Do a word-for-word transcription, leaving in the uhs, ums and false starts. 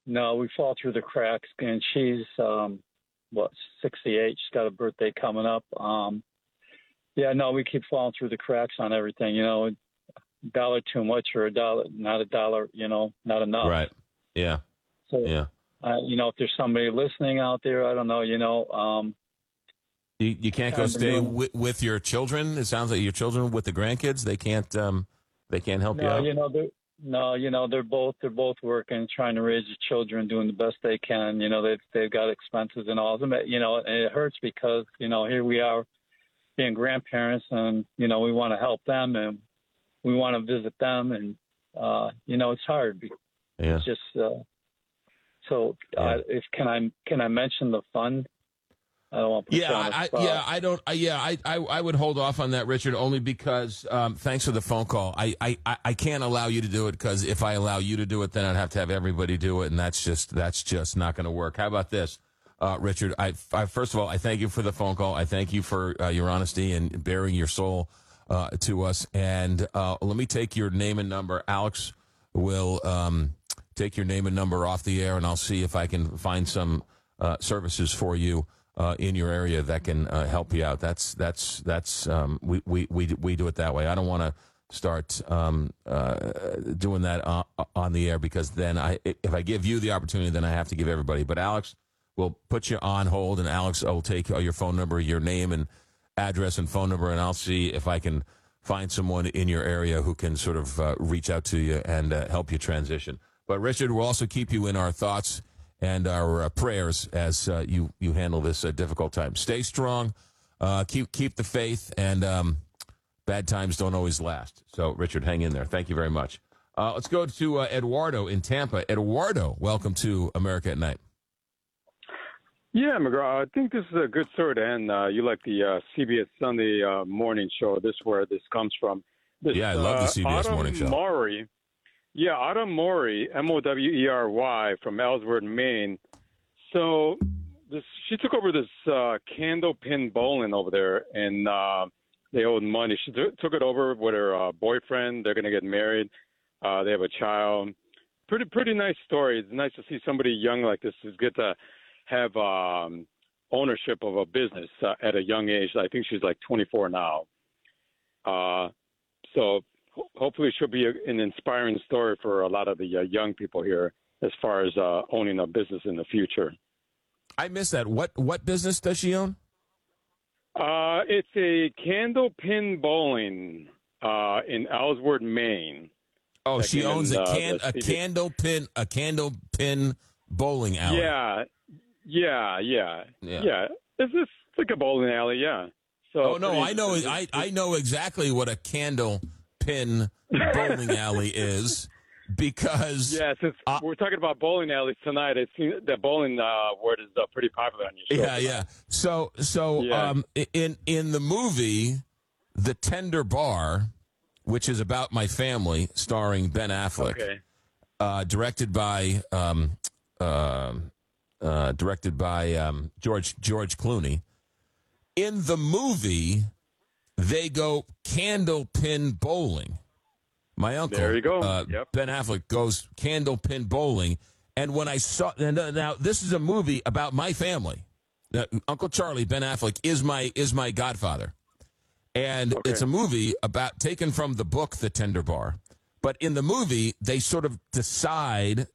no, we fall through the cracks. And she's um, what sixty-eight. She's got a birthday coming up. Um, yeah, no, we keep falling through the cracks on everything. You know, a dollar too much or a dollar, not a dollar. You know, not enough. Right. Yeah. So, yeah. Uh, you know, if there's somebody listening out there, I don't know. You know. Um, You, you can't go stay with, with your children. It sounds like your children with the grandkids. They can't. Um, they can't help no, you out. you know, they're, no, you know, they're both they're both working, trying to raise the children, doing the best they can. You know, they've they've got expenses and all of them. You know, and it hurts because you know here we are, being grandparents, and you know we want to help them and we want to visit them, and uh, you know it's hard. Yeah. It's just uh, so. Uh, Yeah. if can I can I mention the fund? I don't want to put you Yeah, on the I, spot. yeah, I don't. Uh, yeah, I, I, I would hold off on that, Richard, only because. Um, thanks for the phone call. I, I, I can't allow you to do it because if I allow you to do it, then I'd have to have everybody do it, and that's just that's just not going to work. How about this, uh, Richard? I, I first of all, I thank you for the phone call. I thank you for uh, your honesty and bearing your soul uh, to us. And uh, let me take your name and number. Alex will um, take your name and number off the air, and I'll see if I can find some uh, services for you. Uh, in your area that can uh, help you out. That's that's that's um, we, we we we do it that way. I don't want to start um, uh, doing that on, on the air because then I if I give you the opportunity, then I have to give everybody. But Alex will put you on hold, and Alex will take your phone number, your name and address and phone number, and I'll see if I can find someone in your area who can sort of uh, reach out to you and uh, help you transition. But Richard, we'll also keep you in our thoughts and our uh, prayers as uh, you you handle this uh, difficult time. Stay strong, uh, keep keep the faith, and um, bad times don't always last. So, Richard, hang in there. Thank you very much. Uh, let's go to uh, Eduardo in Tampa. Eduardo, welcome to America at Night. Yeah, McGraw, I think this is a good story to end. Uh, you like the uh, C B S Sunday uh, morning show. This is where this comes from. This, yeah, I love the C B S uh, morning show. Maury, Yeah, Autumn Maury, M O W E R Y, from Ellsworth, Maine. So this, she took over this uh, Candlepin Bowling over there, and uh, they owed money. She t- took it over with her uh, boyfriend. They're going to get married. Uh, they have a child. Pretty, pretty nice story. It's nice to see somebody young like this. It's good to have um, ownership of a business uh, at a young age. I think she's like twenty-four now. Uh, so hopefully she'll be a, an inspiring story for a lot of the uh, young people here as far as uh, owning a business in the future. I missed that. What what business does she own? Uh, it's a Candlepin Bowling uh, in Ellsworth, Maine. Oh, she owns in, a uh, can a candlepin a candlepin bowling alley. Yeah, yeah, yeah, Yeah. yeah. It's just it's like a bowling alley. Yeah. So Oh no, I know I I know exactly what a candlepin bowling alley is because Yeah, since uh, we're talking about bowling alleys tonight, it seems that bowling uh, word is uh, pretty popular on your show. yeah, yeah. So so Yeah. um in in the movie The Tender Bar, which is about my family, starring Ben Affleck, Okay. uh, directed by um, uh, uh, directed by um, George George Clooney. In the movie, they go candlepin bowling. My uncle, There you go. Uh, Yep. Ben Affleck, goes candlepin bowling. And when I saw, and uh, now this is a movie about my family. Uh, Uncle Charlie, Ben Affleck, is my is my godfather. And Okay. it's a movie about taken from the book The Tender Bar. But in the movie, they sort of decide